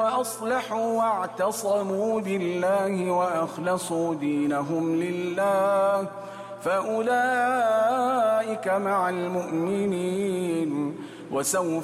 وأصلحوا واعتصموا بالله وأخلصوا دينهم لله فأولئك مع المؤمنين وسوف